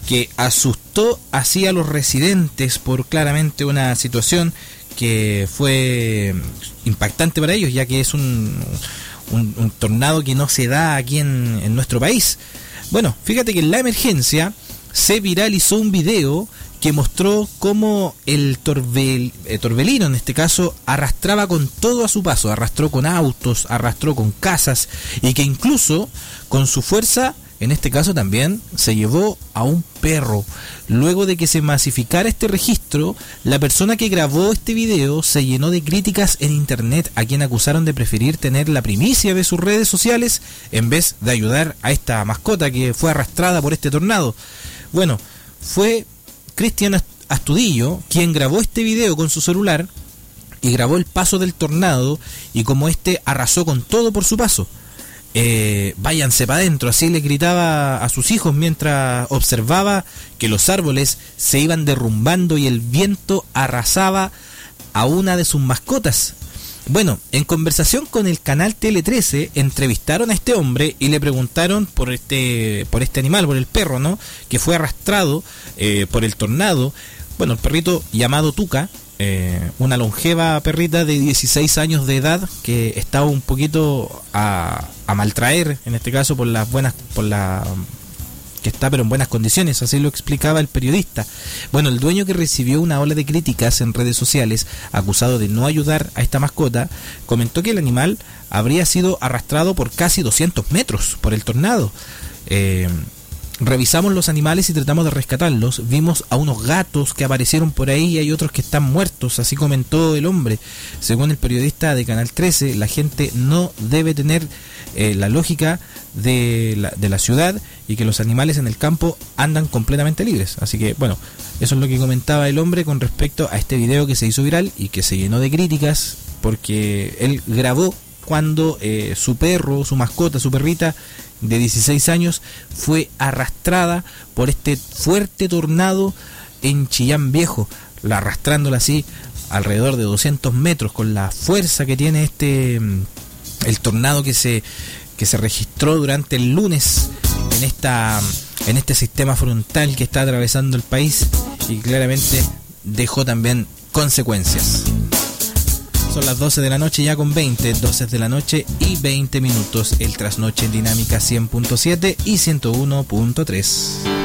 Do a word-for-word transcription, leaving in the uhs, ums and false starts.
que asustó así a los residentes por claramente una situación que fue impactante para ellos, ya que es un, un, un tornado que no se da aquí en, en nuestro país. Bueno, fíjate que en la emergencia se viralizó un video que mostró cómo el torbel, eh, torbellino, en este caso, arrastraba con todo a su paso, arrastró con autos, arrastró con casas, y que incluso con su fuerza, en este caso también, se llevó a un perro. Luego de que se masificara este registro, la persona que grabó este video se llenó de críticas en internet, a quien acusaron de preferir tener la primicia de sus redes sociales en vez de ayudar a esta mascota que fue arrastrada por este tornado. Bueno, fue Cristian Astudillo quien grabó este video con su celular y grabó el paso del tornado y como este arrasó con todo por su paso. Eh, váyanse para adentro, así le gritaba a sus hijos mientras observaba que los árboles se iban derrumbando y el viento arrasaba a una de sus mascotas. Bueno, en conversación con el canal Tele trece entrevistaron a este hombre y le preguntaron por este por este animal, por el perro, ¿no? Que fue arrastrado eh, por el tornado. Bueno, el perrito llamado Tuca, eh, una longeva perrita de dieciséis años de edad que estaba un poquito a, a maltraer, en este caso por las buenas, por la que está pero en buenas condiciones, así lo explicaba el periodista. Bueno, el dueño, que recibió una ola de críticas en redes sociales, acusado de no ayudar a esta mascota, comentó que el animal habría sido arrastrado por casi doscientos metros por el tornado. Eh, revisamos los animales y tratamos de rescatarlos. Vimos a unos gatos que aparecieron por ahí y hay otros que están muertos, así comentó el hombre. Según el periodista de Canal trece, la gente no debe tener eh, la lógica de la, de la ciudad y que los animales en el campo andan completamente libres. Así que, bueno, eso es lo que comentaba el hombre con respecto a este video que se hizo viral y que se llenó de críticas porque él grabó cuando eh, su perro, su mascota, su perrita de dieciséis años fue arrastrada por este fuerte tornado en Chillán Viejo, la arrastrándola así alrededor de doscientos metros con la fuerza que tiene este el tornado que se que se registró durante el lunes en esta en este sistema frontal que está atravesando el país y claramente dejó también consecuencias. Son las doce de la noche ya con veinte, doce de la noche y veinte minutos. El trasnoche en Dinámica cien punto siete y ciento uno punto tres.